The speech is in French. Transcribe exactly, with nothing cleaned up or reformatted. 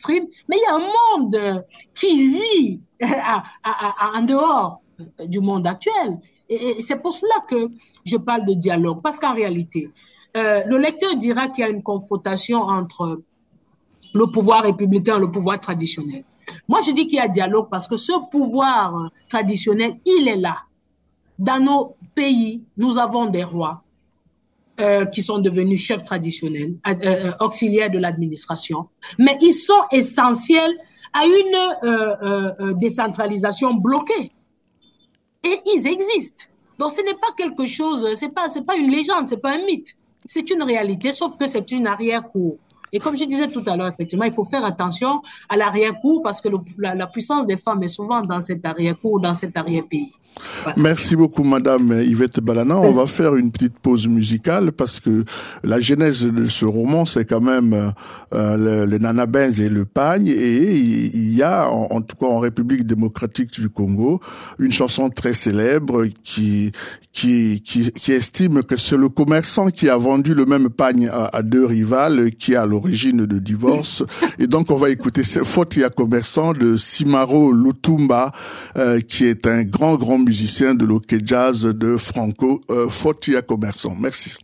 mainstream, mais il y a un monde qui vit à, à, à, en dehors du monde actuel. Et, et c'est pour cela que je parle de dialogue, parce qu'en réalité, euh, le lecteur dira qu'il y a une confrontation entre le pouvoir républicain et le pouvoir traditionnel. Moi, je dis qu'il y a dialogue parce que ce pouvoir traditionnel, il est là. Dans nos pays, nous avons des rois euh, qui sont devenus chefs traditionnels, euh, auxiliaires de l'administration, mais ils sont essentiels à une euh, euh, décentralisation bloquée. Et ils existent. Donc, ce n'est pas quelque chose, c'est pas, c'est pas une légende, c'est pas un mythe. C'est une réalité, sauf que c'est une arrière-cour. Et comme je disais tout à l'heure, effectivement, il faut faire attention à l'arrière-cour parce que le, la, la puissance des femmes est souvent dans cet arrière-cour, dans cet arrière-pays. Voilà. Merci beaucoup, Madame Yvette Balana. On va faire une petite pause musicale parce que la genèse de ce roman, c'est quand même euh, le, le nanabinz et le pagne. Et il y a, en, en tout cas en République démocratique du Congo, une chanson très célèbre qui qui qui, qui estime que c'est le commerçant qui a vendu le même pagne à, à deux rivales qui est à l'origine de divorce. Et donc, on va écouter Fotia Commerçant de Simaro Lutumba, euh, qui est un grand, grand musicien de l'Ok Jazz de Franco, euh, Fotia Commerçant. Merci.